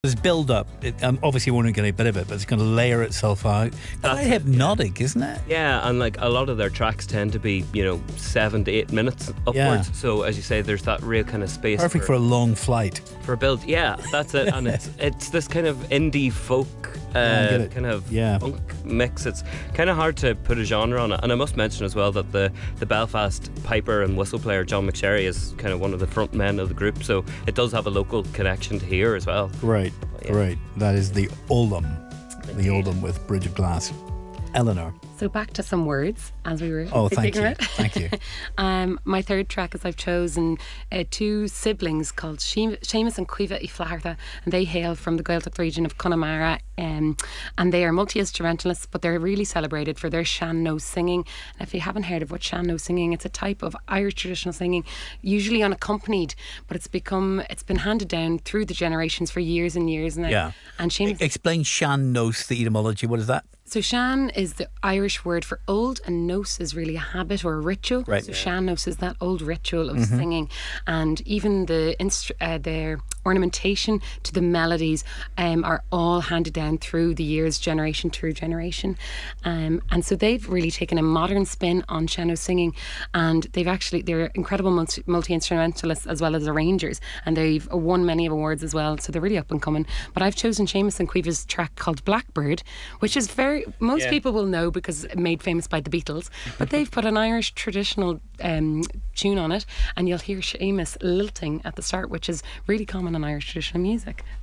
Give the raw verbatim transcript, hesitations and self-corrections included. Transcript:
There's build up. It, um, obviously, you won't get a bit of it, but it's going to layer itself out. Quite hypnotic, yeah. isn't it? Yeah, and like a lot of their tracks tend to be, you know, seven to eight minutes upwards. Yeah. So as you say, there's that real kind of space. Perfect for, for a long flight. For a build, yeah, that's it. And it's it's this kind of indie folk, uh, yeah, kind of yeah. funk mix. It's kind of hard to put a genre on it. And I must mention as well that the the Belfast piper and whistle player John McSherry is kind of one of the front men of the group. So it does have a local connection to here as well. Right. Yeah. Right, that is the Oldham, the Oldham with Bridge of Glass. Eleanor. So back to some words as we were oh thank you it. thank you um, my third track is I've chosen uh, two siblings called Seamus and Cuiva Iflahartha, and they hail from the Gaeltacht region of Connemara, um, and they are multi-instrumentalists, but they're really celebrated for their Sean Nose singing. And if you haven't heard of what Sean Nose singing, it's a type of Irish traditional singing, usually unaccompanied, but it's become it's been handed down through the generations for years and years now. Yeah. And Seamus, explain Sean Nose, the etymology. What is that? So Sean is the Irish word for old, and nos is really a habit or a ritual. Right. So Sean nos is that old ritual of mm-hmm. singing, and even the instru- uh, their ornamentation to the melodies um, are all handed down through the years, generation through generation. Um, and so they've really taken a modern spin on Sean Nose singing, and they've actually they're incredible multi- multi-instrumentalists as well as arrangers, and they've won many awards as well. So they're really up and coming. But I've chosen Seamus and Cuiva's track called Blackbird, which is very most yeah. people will know because made famous by the Beatles, but they've put an Irish traditional um, tune on it, and you'll hear Seamus lilting at the start, which is really common in Irish traditional music.